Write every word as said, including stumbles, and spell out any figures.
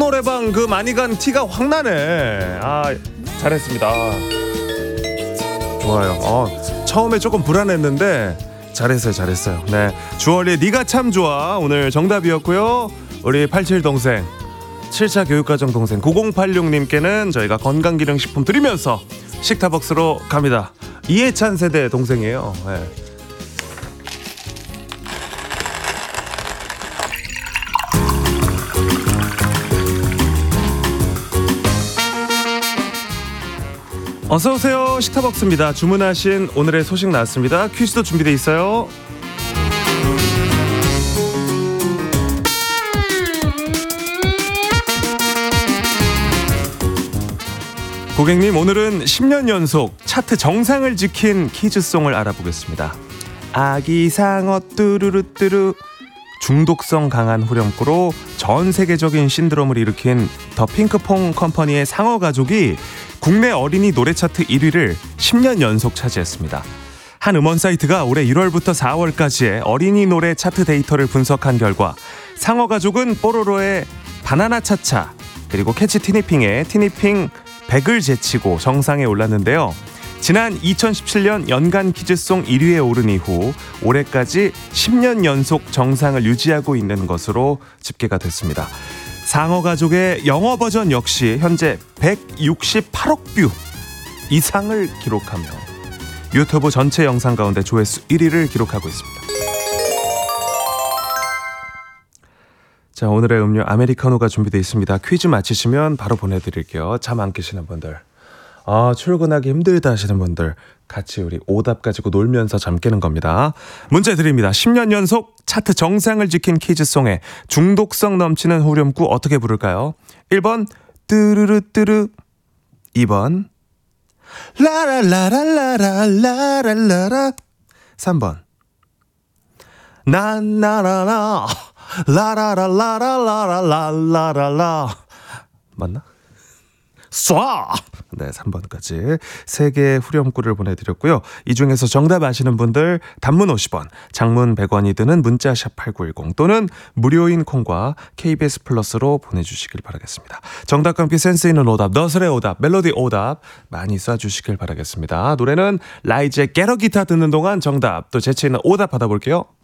노래방 그 많이 간 티가 확 나네. 아, 잘했습니다. 좋아요. 어, 처음에 조금 불안했는데 잘했어요, 잘했어요. 네, 주얼리 네가 참 좋아 오늘 정답이었고요. 우리 팔칠 동생, 칠 차 교육과정 동생 구공팔육님께는 저희가 건강기능식품 드리면서 식타벅스로 갑니다. 이해찬 세대 동생이에요. 네. 어서오세요. 식타벅스입니다. 주문하신 오늘의 소식 나왔습니다. 퀴즈도 준비되어 있어요. 고객님, 오늘은 십 년 연속 차트 정상을 지킨 퀴즈송을 알아보겠습니다. 아기상어 뚜루루뚜루. 중독성 강한 후렴구로 전 세계적인 신드롬을 일으킨 더 핑크퐁 컴퍼니의 상어 가족이 국내 어린이 노래 차트 일 위를 십 년 연속 차지했습니다. 한 음원 사이트가 올해 일월부터 사월까지의 어린이 노래 차트 데이터를 분석한 결과 상어 가족은 뽀로로의 바나나 차차, 그리고 캐치 티니핑의 티니핑 백을 제치고 정상에 올랐는데요. 지난 이천십칠년 연간 퀴즈송 일 위에 오른 이후 올해까지 십 년 연속 정상을 유지하고 있는 것으로 집계가 됐습니다. 상어 가족의 영어 버전 역시 현재 백육십팔억 뷰 이상을 기록하며 유튜브 전체 영상 가운데 조회수 일 위를 기록하고 있습니다. 자, 오늘의 음료 아메리카노가 준비되어 있습니다. 퀴즈 맞히시면 바로 보내드릴게요. 잠 안 깨시는 분들, 아, 출근하기 힘들다 하시는 분들, 같이 우리 오답 가지고 놀면서 잠 깨는 겁니다. 문제 드립니다. 십 년 연속 차트 정상을 지킨 퀴즈송의 중독성 넘치는 후렴구 어떻게 부를까요? 일 번 뚜루루뚜루, 이 번 라라라라라라라라라, 삼 번 나나나나 라라라라라라라라라. 맞나? 쏴! 네, 삼 번까지 세 개의 후렴구를 보내드렸고요. 이 중에서 정답 아시는 분들 단문 오십 원, 장문 백 원이 드는 문자 샵 팔구일공 또는 무료인 콩과 케이비에스 플러스로 보내주시길 바라겠습니다. 정답과 함께 센스 있는 오답, 너스레 오답, 멜로디 오답 많이 쏴주시길 바라겠습니다. 노래는 라이즈의 깨러 기타 듣는 동안 정답 또 재치 있는 오답 받아볼게요.